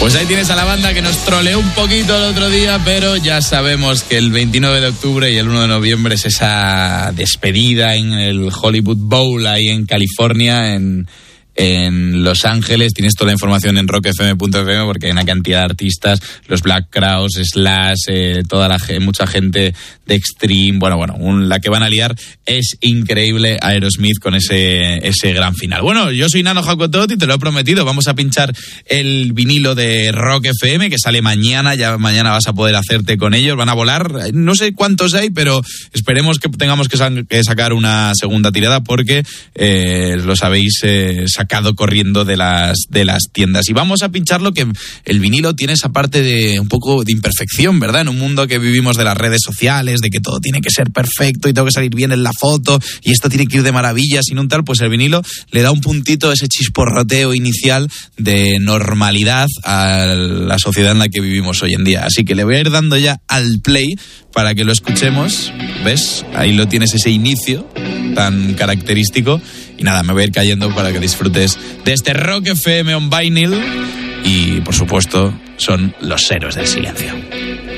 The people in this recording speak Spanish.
Pues ahí tienes a la banda que nos troleó un poquito el otro día, pero ya sabemos que el 29 de octubre y el 1 de noviembre es esa despedida en el Hollywood Bowl ahí en California, en Los Ángeles. Tienes toda la información en rockfm.fm porque hay una cantidad de artistas, los Black Crowes, Slash, mucha gente de Extreme. Bueno, la que van a liar es increíble. Aerosmith con ese gran final. Bueno, yo soy Nano Jacotot y te lo he prometido. Vamos a pinchar el vinilo de Rock FM que sale mañana. Ya mañana vas a poder hacerte con ellos. Van a volar. No sé cuántos hay, pero esperemos que tengamos que sacar una segunda tirada porque los habéis sacado corriendo de las tiendas. Y vamos a pincharlo, que el vinilo tiene esa parte de un poco de imperfección, ¿verdad? En un mundo que vivimos de las redes sociales, de que todo tiene que ser perfecto y tengo que salir bien en la foto y esto tiene que ir de maravilla, sin un tal, pues el vinilo le da un puntito, ese chisporroteo inicial de normalidad a la sociedad en la que vivimos hoy en día. Así que le voy a ir dando ya al play para que lo escuchemos. ¿Ves? Ahí lo tienes, ese inicio tan característico. Y nada, me voy a ir cayendo para que disfrutes de este Rock FM on Vinyl. Y, por supuesto, son Los Héroes del Silencio.